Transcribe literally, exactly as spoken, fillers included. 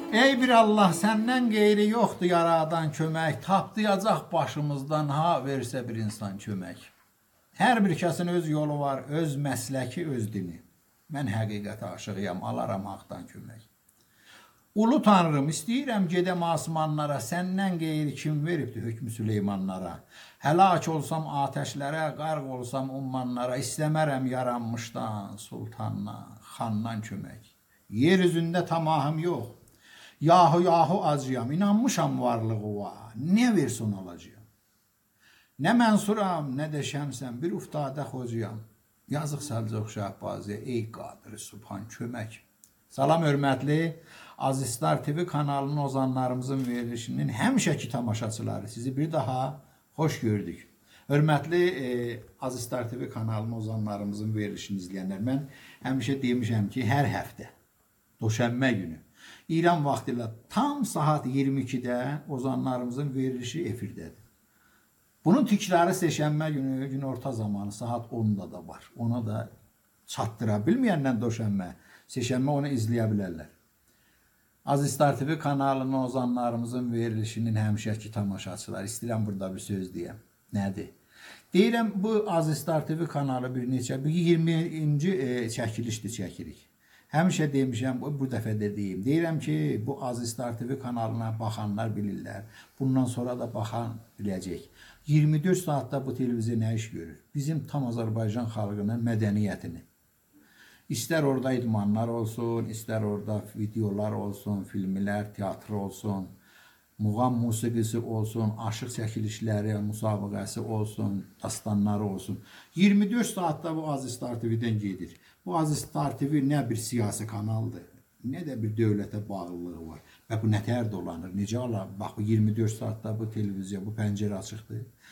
Ey bir Allah, səndən qeyri yoxdur yaradan kömək, tapdıyacaq başımızdan ha versə bir insan kömək. Hər bir kəsin öz yolu var, öz məsləki, öz dini. Mən həqiqətə aşığıyam, alaram haqdan kömək. Ulu Tanrım, istəyirəm gedəm asmanlara, səndən qeyri kim veribdi hökmü Süleymanlara. Həlak olsam atəşlərə, qarq olsam ummanlara, istəmərəm yaranmışdan, sultandan, xandan kömək. Yer üzündə tamahım yox, yahu yahu acıyam, inanmışam varlığı var, nə versin alacağım. Nə mənsuram, nə də şəmsəm, bir uftadə xocuyam. Yazıq Səlcuq Şəhbaziyə, ey Qadir Subhan kömək. Salam hörmətli Azistar T V kanalının ozanlarımızın verilişinin həmişəki tamaşaçıları, sizi bir daha xoş gördük. Hörmətli e, Azistar T V kanalının ozanlarımızın verilişini izləyənlər, mən həmişə demişəm ki, hər həftə Doşənbə günü İran vaxtı ilə tam saat iyirmi ikidə ozanlarımızın verilişi efirdədir. Bunun tükrarı Seçənbə günü, gün orta zamanı saat onda da var. Ona da çatdıra bilməyəndən Doşənbə, Seçənbə onu izləyə bilərlər. Azistar T V kanalının ozanlarımızın verilişinin həmişəki tamaşaçılar, istəyirəm burada bir söz deyəm. Nədir? Deyirəm, bu Azistar T V kanalı bir neçə, bir iyirminci e, çəkilişdir çəkirik. Həmişə demişəm, bu, bu dəfə də deyim. Deyirəm ki, bu Azistar T V kanalına baxanlar bilirlər. Bundan sonra da baxan biləcək. iyirmi dörd saatda bu televiziya nə iş görür? Bizim tam Azərbaycan xalqının mədəniyyətini. İstər orada idmanlar olsun, istər orada videolar olsun, filmlər, teatr olsun, muğam musiqisi olsun, aşıq çəkilişləri, müsabiqəsi olsun, dastanları olsun. iyirmi dörd saatda bu Azistar T V-dən gedir. Bu Azistar T V nə bir siyasi kanaldır, nə də bir dövlətə bağlılığı var. Və bu nətər dolanır, necə ala? Bax, bu iyirmi dörd saatda bu televiziya, bu pəncərə açıqdır.